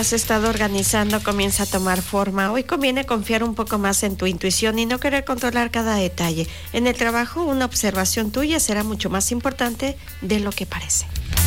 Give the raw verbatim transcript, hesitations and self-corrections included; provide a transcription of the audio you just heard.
has estado organizando comienza a tomar forma. Hoy conviene confiar un poco más en tu intuición y no querer controlar cada detalle. En el trabajo, una observación tuya será mucho más importante de lo que parece.